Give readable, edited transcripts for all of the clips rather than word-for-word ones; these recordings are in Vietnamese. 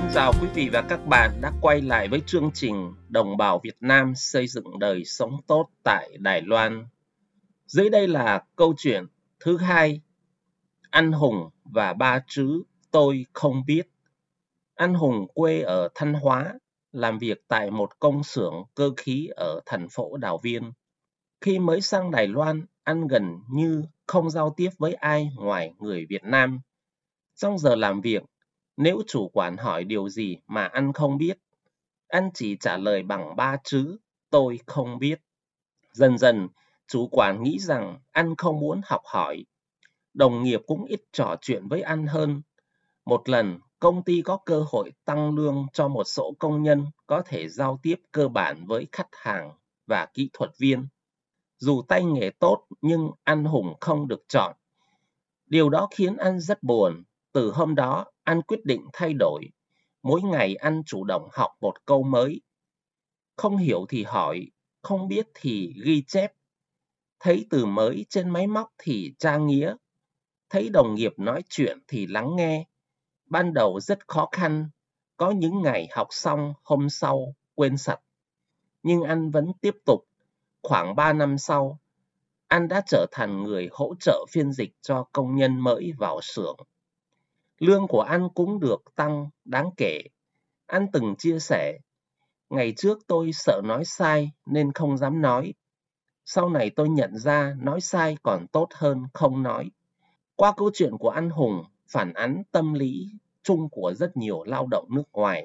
chào quý vị và các bạn đã quay lại với chương trình Đồng bào Việt Nam xây dựng đời sống tốt tại Đài Loan. Dưới đây là câu chuyện thứ hai, Anh Hùng và ba chữ tôi không biết. Anh Hùng quê ở Thanh Hóa, làm việc tại một công xưởng cơ khí ở thành phố Đào Viên. Khi mới sang Đài Loan, anh gần như không giao tiếp với ai ngoài người Việt Nam. Trong giờ làm việc, nếu chủ quản hỏi điều gì mà anh không biết, anh chỉ trả lời bằng ba chữ tôi không biết. Dần dần, chủ quản nghĩ rằng anh không muốn học hỏi. Đồng nghiệp cũng ít trò chuyện với anh hơn. Một lần, công ty có cơ hội tăng lương cho một số công nhân có thể giao tiếp cơ bản với khách hàng và kỹ thuật viên. Dù tay nghề tốt nhưng anh Hùng không được chọn. Điều đó khiến anh rất buồn. Từ hôm đó, anh quyết định thay đổi. Mỗi ngày anh chủ động học một câu mới. Không hiểu thì hỏi, không biết thì ghi chép. Thấy từ mới trên máy móc thì tra nghĩa. Thấy đồng nghiệp nói chuyện thì lắng nghe. Ban đầu rất khó khăn. Có những ngày học xong, hôm sau quên sạch. Nhưng anh vẫn tiếp tục. Khoảng 3 năm sau, anh đã trở thành người hỗ trợ phiên dịch cho công nhân mới vào xưởng. Lương của anh cũng được tăng đáng kể. Anh từng chia sẻ, ngày trước tôi sợ nói sai nên không dám nói. Sau này tôi nhận ra nói sai còn tốt hơn không nói. Qua câu chuyện của anh Hùng phản ánh tâm lý chung của rất nhiều lao động nước ngoài.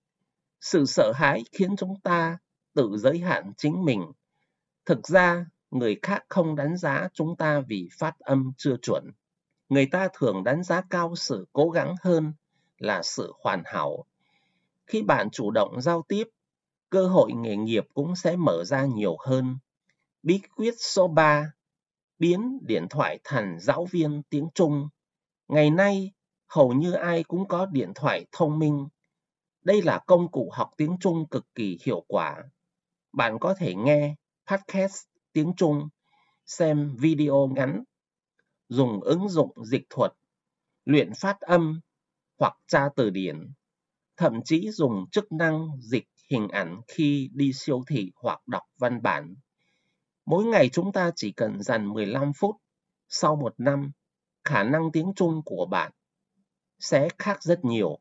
Sự sợ hãi khiến chúng ta tự giới hạn chính mình. Thực ra, người khác không đánh giá chúng ta vì phát âm chưa chuẩn. Người ta thường đánh giá cao sự cố gắng hơn là sự hoàn hảo. Khi bạn chủ động giao tiếp, cơ hội nghề nghiệp cũng sẽ mở ra nhiều hơn. Bí quyết số 3, biến điện thoại thành giáo viên tiếng Trung. Ngày nay, hầu như ai cũng có điện thoại thông minh. Đây là công cụ học tiếng Trung cực kỳ hiệu quả. Bạn có thể nghe podcast tiếng Trung, xem video ngắn, dùng ứng dụng dịch thuật, luyện phát âm hoặc tra từ điển, thậm chí dùng chức năng dịch hình ảnh khi đi siêu thị hoặc đọc văn bản. Mỗi ngày chúng ta chỉ cần dành 15 phút, sau một năm, khả năng tiếng Trung của bạn sẽ khác rất nhiều.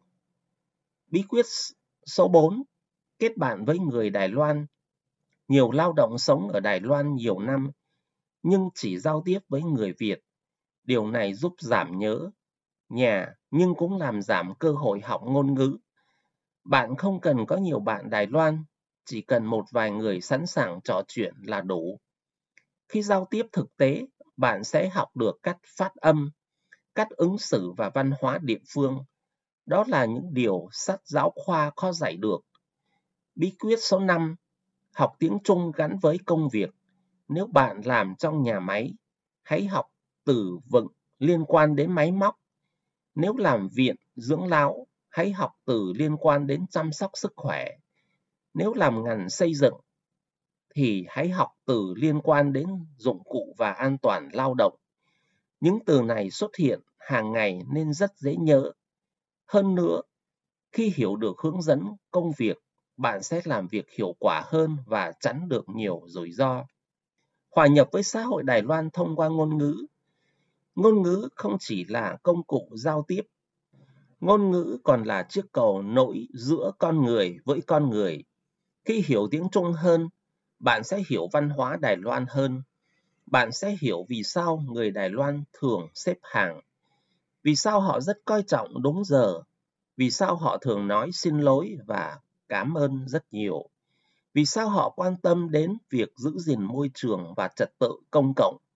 Bí quyết số 4, kết bạn với người Đài Loan. Nhiều lao động sống ở Đài Loan nhiều năm, nhưng chỉ giao tiếp với người Việt. Điều này giúp giảm nhớ nhà, nhưng cũng làm giảm cơ hội học ngôn ngữ. Bạn không cần có nhiều bạn Đài Loan, chỉ cần một vài người sẵn sàng trò chuyện là đủ. Khi giao tiếp thực tế, bạn sẽ học được cách phát âm, cách ứng xử và văn hóa địa phương. Đó là những điều sách giáo khoa khó dạy được. Bí quyết số 5, học tiếng Trung gắn với công việc. Nếu bạn làm trong nhà máy, hãy học từ vựng liên quan đến máy móc. Nếu làm viện dưỡng lão, hãy học từ liên quan đến chăm sóc sức khỏe. Nếu làm ngành xây dựng, thì hãy học từ liên quan đến dụng cụ và an toàn lao động. Những từ này xuất hiện hàng ngày nên rất dễ nhớ. Hơn nữa, khi hiểu được hướng dẫn công việc, bạn sẽ làm việc hiệu quả hơn và tránh được nhiều rủi ro. Hòa nhập với xã hội Đài Loan thông qua ngôn ngữ. Ngôn ngữ không chỉ là công cụ giao tiếp. Ngôn ngữ còn là chiếc cầu nối giữa con người với con người. Khi hiểu tiếng Trung hơn, bạn sẽ hiểu văn hóa Đài Loan hơn. Bạn sẽ hiểu vì sao người Đài Loan thường xếp hàng. Vì sao họ rất coi trọng đúng giờ. Vì sao họ thường nói xin lỗi và cảm ơn rất nhiều. Vì sao họ quan tâm đến việc giữ gìn môi trường và trật tự công cộng.